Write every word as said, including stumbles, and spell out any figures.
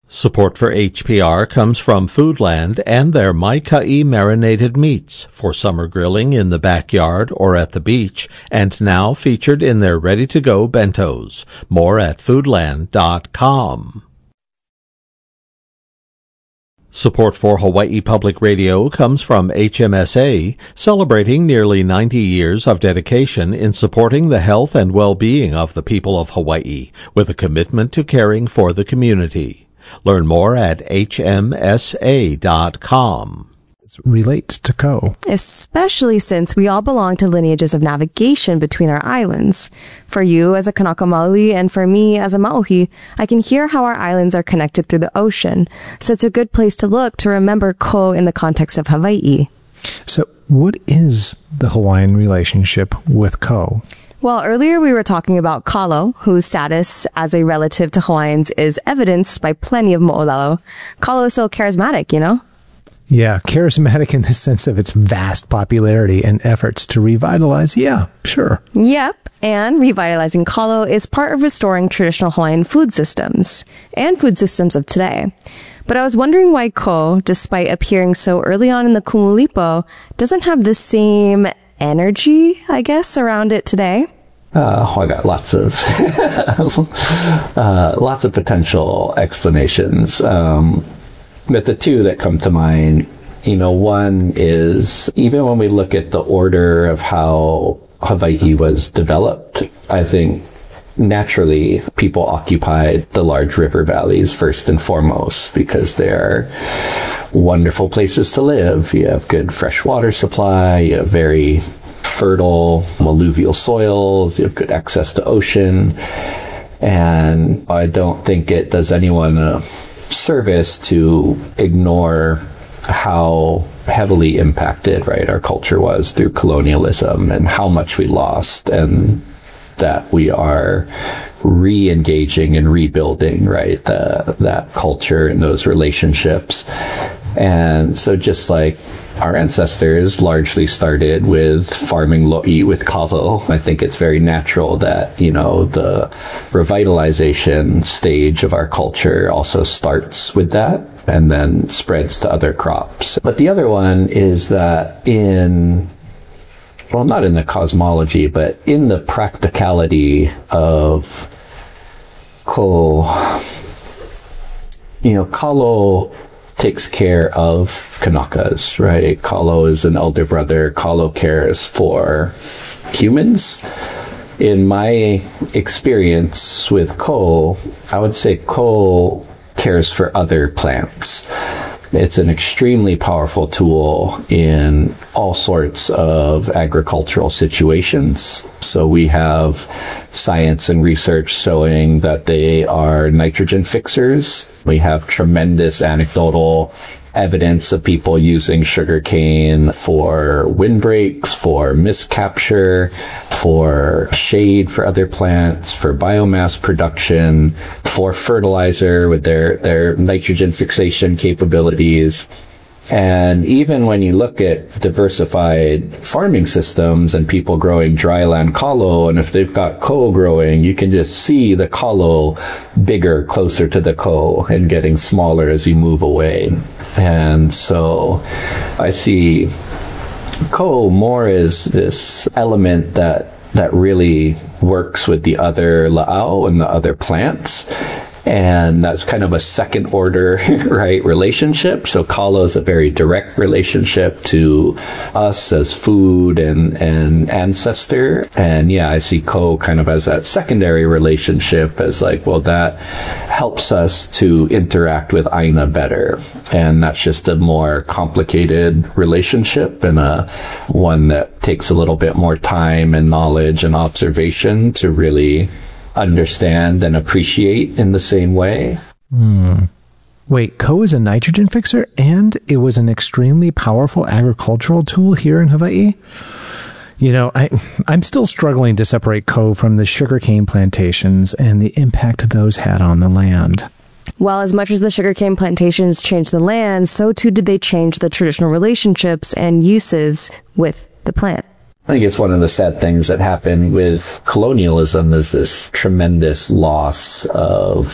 Support for H P R comes from Foodland and their Maikai marinated meats for summer grilling in the backyard or at the beach, and now featured in their ready-to-go bentos. More at foodland dot com. Support for Hawaii Public Radio comes from H M S A, celebrating nearly ninety years of dedication in supporting the health and well-being of the people of Hawaii, with a commitment to caring for the community. Learn more at H M S A dot com. Relate to Ko. Especially since we all belong to lineages of navigation between our islands. For you as a Kanaka Maoli and for me as a Mauhi, I can hear how our islands are connected through the ocean. So it's a good place to look to remember Ko in the context of Hawaii. So what is the Hawaiian relationship with Ko? Well, earlier we were talking about Kalo, whose status as a relative to Hawaiians is evidenced by plenty of mo'olelo. Kalo is so charismatic, you know? Yeah, charismatic in the sense of its vast popularity and efforts to revitalize. Yeah, sure. Yep, and revitalizing Kalo is part of restoring traditional Hawaiian food systems and food systems of today. But I was wondering why Ko, despite appearing so early on in the Kumulipo, doesn't have the same energy, I guess, around it today. Uh, I got lots of uh, lots of potential explanations. Um, but the two that come to mind, you know, one is even when we look at the order of how Hawaii was developed, I think naturally people occupied the large river valleys first and foremost because they're wonderful places to live. You have good fresh water supply, you have very fertile alluvial soils, you have good access to ocean, and I don't think it does anyone a service to ignore how heavily impacted, right, our culture was through colonialism and how much we lost, and that we are re-engaging and rebuilding, right, the, that culture and those relationships. And so just like our ancestors largely started with farming lo'i with kalo, I think it's very natural that, you know, the revitalization stage of our culture also starts with that and then spreads to other crops. But the other one is that in, well, not in the cosmology, but in the practicality of ko, you know, kalo takes care of Kanakas, right? Kalo is an elder brother. Kalo cares for humans. In my experience with Ko, I would say Ko cares for other plants. It's an extremely powerful tool in all sorts of agricultural situations. So we have science and research showing that they are nitrogen fixers. We have tremendous anecdotal evidence of people using sugarcane for windbreaks, for mist capture, for shade for other plants, for biomass production, for fertilizer with their, their nitrogen fixation capabilities. And even when you look at diversified farming systems and people growing dryland kalo, and if they've got ko growing, you can just see the kalo bigger, closer to the ko, and getting smaller as you move away. And so I see ko more as this element that that really works with the other la'au and the other plants. And that's kind of a second order, right, relationship. So kalo is a very direct relationship to us as food and, and ancestor. And yeah, I see ko kind of as that secondary relationship as like, well, that helps us to interact with Aina better. And that's just a more complicated relationship and a one that takes a little bit more time and knowledge and observation to really understand and appreciate in the same way. Hmm. Wait, Ko is a nitrogen fixer and it was an extremely powerful agricultural tool here in Hawaii? You know, I, I'm still struggling to separate Ko from the sugarcane plantations and the impact those had on the land. Well, as much as the sugarcane plantations changed the land, so too did they change the traditional relationships and uses with the plant. I think it's one of the sad things that happened with colonialism is this tremendous loss of